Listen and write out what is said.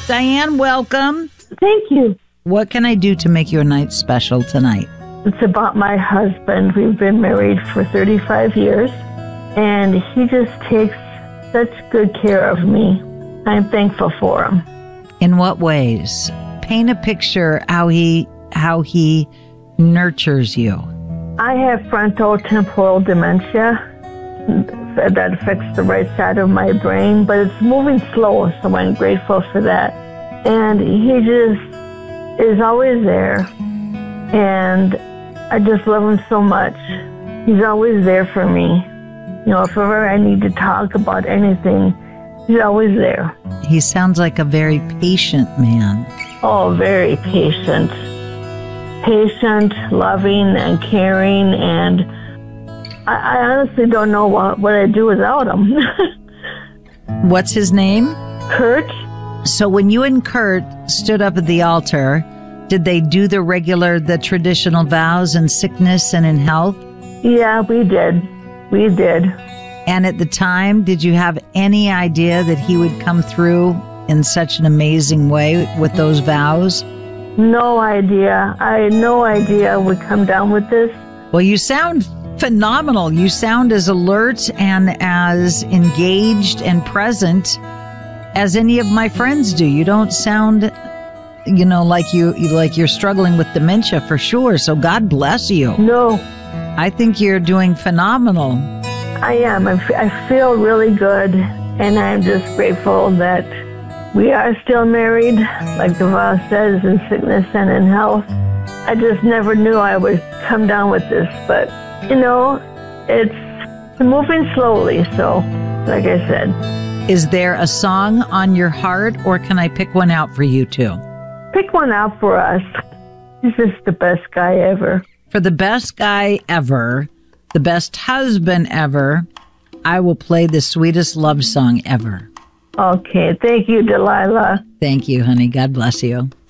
Diane, welcome. Thank you. What can I do to make your night special tonight? It's about my husband. We've been married for 35 years, and he just takes such good care of me. I'm thankful for him. In what ways? Paint a picture how he nurtures you. I have frontotemporal dementia that affects the right side of my brain, but it's moving slow, so I'm grateful for that. And he just is always there, and I just love him so much. He's always there for me. You know, if ever I need to talk about anything, he's always there. He sounds like a very patient man. Oh, very patient. Patient, loving, and caring, and I honestly don't know what I'd do without him. What's his name? Kurt. So when you and Kurt stood up at the altar, did they do the traditional vows in sickness and in health? Yeah, we did. We did. And at the time, did you have any idea that he would come through in such an amazing way with those vows? No idea. I had no idea I would come down with this. Well, you sound phenomenal. You sound as alert and as engaged and present as any of my friends do. You don't sound, like you're struggling with dementia for sure. So God bless you. No. I think you're doing phenomenal. I am. I feel really good, and I'm just grateful that we are still married, like the vow says, in sickness and in health. I just never knew I would come down with this, but, it's moving slowly, so, like I said. Is there a song on your heart, or can I pick one out for you two? Pick one out for us. He's just the best guy ever. For the best guy ever, the best husband ever, I will play the sweetest love song ever. Okay, thank you, Delilah. Thank you, honey. God bless you.